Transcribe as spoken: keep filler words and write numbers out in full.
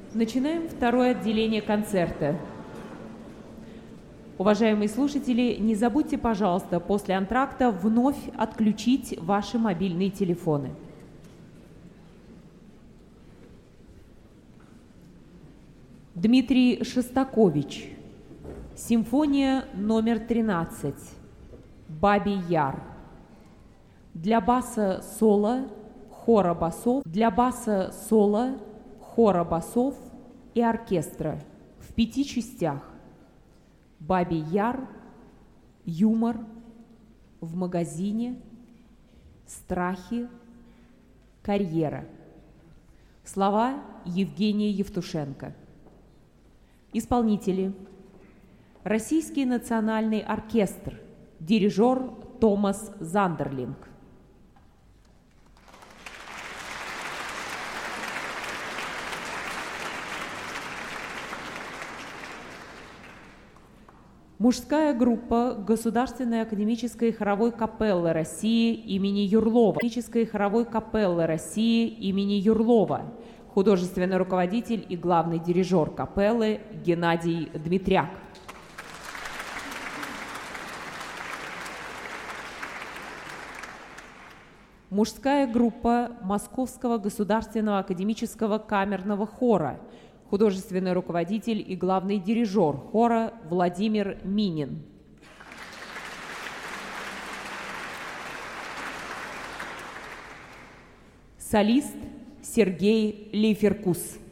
Начинаем второе отделение концерта. Уважаемые слушатели, не забудьте, пожалуйста, после антракта вновь отключить ваши мобильные телефоны. Дмитрий Шостакович. Симфония номер тринадцать. Бабий Яр. Для баса соло, хора басов, для баса соло, хора басов и оркестра в пяти частях. Бабий Яр, юмор, в магазине, страхи, карьера. Слова Евгения Евтушенко. Исполнители: Российский национальный оркестр, дирижер Томас Зандерлинг. Мужская группа Государственной академической хоровой капеллы России имени Юрлова. Академической хоровой капеллы России имени Юрлова. Художественный руководитель и главный дирижер капеллы Геннадий Дмитряк. Мужская группа Московского государственного академического камерного хора. Художественный руководитель и главный дирижер хора Владимир Минин. Солист Сергей Лейферкус.